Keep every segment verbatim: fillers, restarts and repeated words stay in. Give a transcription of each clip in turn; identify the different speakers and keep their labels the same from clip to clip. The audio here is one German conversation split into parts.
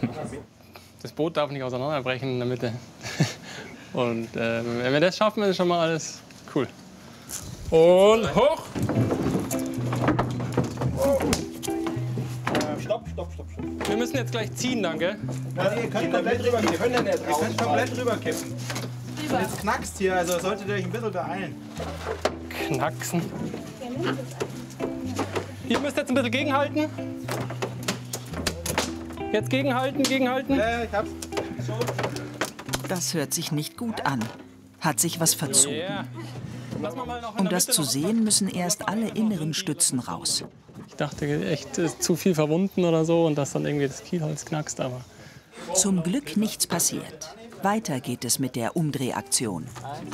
Speaker 1: Das Boot darf nicht auseinanderbrechen in der Mitte. Und äh, wenn wir das schaffen, ist schon mal alles cool. Und hoch!
Speaker 2: Stopp, stopp, stopp, stopp.
Speaker 1: Wir müssen jetzt gleich ziehen, danke.
Speaker 2: Also ihr könnt komplett rüber, wir können nicht ihr könnt komplett rüberkippen. Und jetzt knackst hier, also solltet ihr euch ein bisschen beeilen.
Speaker 1: Knacksen. Ihr müsst jetzt ein bisschen gegenhalten. Jetzt gegenhalten, gegenhalten.
Speaker 2: Ja, ich hab's.
Speaker 3: Das hört sich nicht gut an. Hat sich was verzogen.
Speaker 1: Yeah. Lass mal mal noch in
Speaker 3: Um
Speaker 1: der
Speaker 3: das
Speaker 1: Mitte
Speaker 3: zu
Speaker 1: noch-
Speaker 3: sehen, müssen erst alle inneren Stützen raus.
Speaker 1: Ich dachte echt, es ist zu viel verwunden oder so und dass dann irgendwie das Kielholz knackst, aber
Speaker 3: Zum Glück nichts passiert. Weiter geht es mit der Umdrehaktion.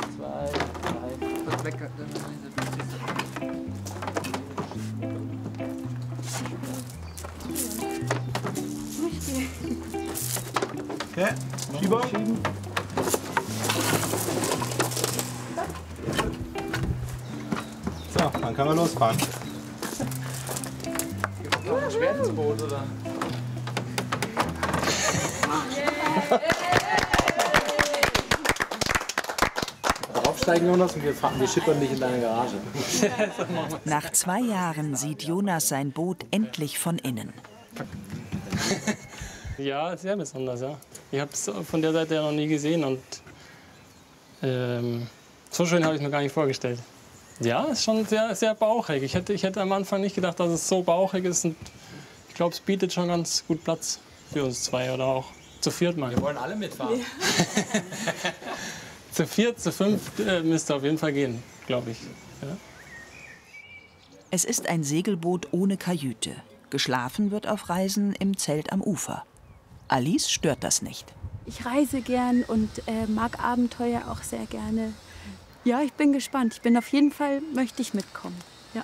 Speaker 2: Okay, Schieber. So, dann können wir losfahren.
Speaker 4: Ein schweres Boot, oder? Aufsteigen, Jonas, und wir, fahren, wir schippern dich in deine Garage.
Speaker 3: Nach zwei Jahren sieht Jonas sein Boot endlich von innen.
Speaker 1: ja, sehr besonders, ja. Ich habe es von der Seite ja noch nie gesehen und ähm, so schön habe ich es mir gar nicht vorgestellt. Ja, es ist schon sehr, sehr bauchig. Ich hätte, ich hätte am Anfang nicht gedacht, dass es so bauchig ist und ich glaube, es bietet schon ganz gut Platz für uns zwei oder auch zu viert mal.
Speaker 4: Wir wollen alle mitfahren.
Speaker 1: Zu viert, zu fünft äh, müsste auf jeden Fall gehen, glaube ich. Ja.
Speaker 3: Es ist ein Segelboot ohne Kajüte. Geschlafen wird auf Reisen im Zelt am Ufer. Alice stört das nicht.
Speaker 5: Ich reise gern und äh, mag Abenteuer auch sehr gerne. Ja, ich bin gespannt. Ich bin auf jeden Fall, möchte ich mitkommen. Ja.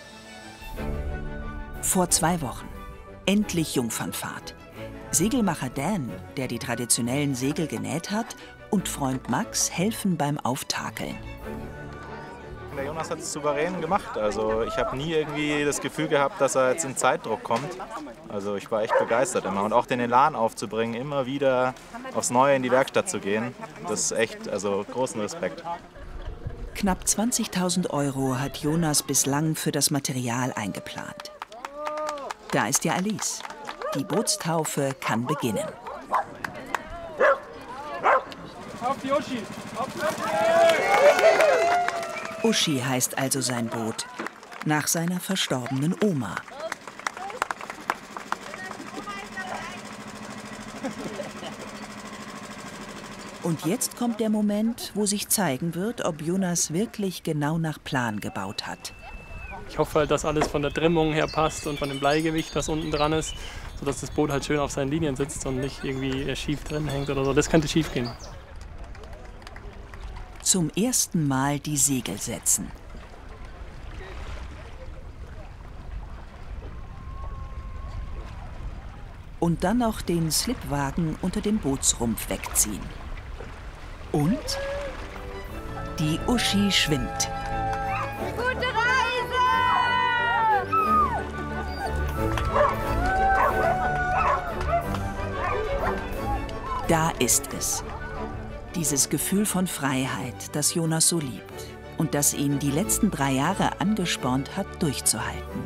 Speaker 3: Vor zwei Wochen. Endlich Jungfernfahrt. Segelmacher Dan, der die traditionellen Segel genäht hat, und Freund Max helfen beim Auftakeln.
Speaker 2: Der Jonas hat es souverän gemacht. Also ich habe nie irgendwie das Gefühl gehabt, dass er jetzt in Zeitdruck kommt. Also ich war echt begeistert immer. Und auch den Elan aufzubringen, immer wieder aufs Neue in die Werkstatt zu gehen, das ist echt, also großen Respekt.
Speaker 3: Knapp zwanzigtausend Euro hat Jonas bislang für das Material eingeplant. Da ist ja Alice. Die Bootstaufe kann beginnen.
Speaker 1: Auf die Uschi! Auf die Uschi!
Speaker 3: Uschi heißt also sein Boot, nach seiner verstorbenen Oma. Und jetzt kommt der Moment, wo sich zeigen wird, ob Jonas wirklich genau nach Plan gebaut hat.
Speaker 1: Ich hoffe halt, dass alles von der Trimmung her passt und von dem Bleigewicht, das unten dran ist, sodass das Boot halt schön auf seinen Linien sitzt und nicht irgendwie schief drin hängt oder so. Das könnte schief gehen.
Speaker 3: Zum ersten Mal die Segel setzen. Und dann noch den Slipwagen unter dem Bootsrumpf wegziehen. Und die Uschi schwimmt.
Speaker 5: Gute Reise!
Speaker 3: Da ist es. Dieses Gefühl von Freiheit, das Jonas so liebt und das ihn die letzten drei Jahre angespornt hat, durchzuhalten.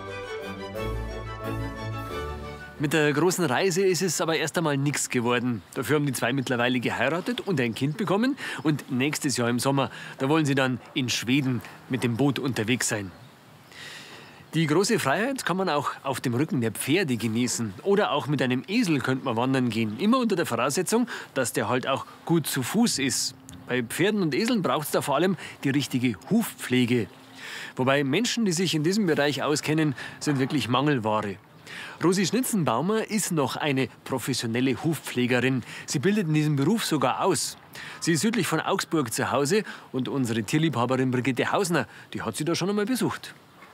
Speaker 6: Mit der großen Reise ist es aber erst einmal nichts geworden. Dafür haben die zwei mittlerweile geheiratet und ein Kind bekommen. Und nächstes Jahr im Sommer, da wollen sie dann in Schweden mit dem Boot unterwegs sein. Die große Freiheit kann man auch auf dem Rücken der Pferde genießen. Oder auch mit einem Esel könnte man wandern gehen. Immer unter der Voraussetzung, dass der halt auch gut zu Fuß ist. Bei Pferden und Eseln braucht es da vor allem die richtige Hufpflege. Wobei Menschen, die sich in diesem Bereich auskennen, sind wirklich Mangelware. Rosi Schnitzenbaumer ist noch eine professionelle Hufpflegerin. Sie bildet in diesem Beruf sogar aus. Sie ist südlich von Augsburg zu Hause und unsere Tierliebhaberin Brigitte Hausner, die hat sie da schon einmal besucht.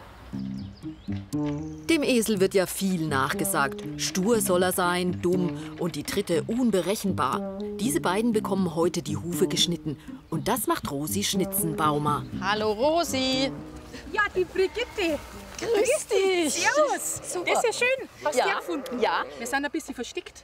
Speaker 7: Dem Esel wird ja viel nachgesagt. Stur soll er sein, dumm und die Tritte unberechenbar. Diese beiden bekommen heute die Hufe geschnitten. Und das macht Rosi Schnitzenbaumer.
Speaker 8: Hallo Rosi.
Speaker 9: Ja, die Brigitte.
Speaker 8: Grüß dich.
Speaker 9: Servus.
Speaker 8: Super.
Speaker 9: Das ist ja schön. Hast du
Speaker 8: Ja.
Speaker 9: die erfunden?
Speaker 8: Ja.
Speaker 9: Wir sind ein bisschen versteckt.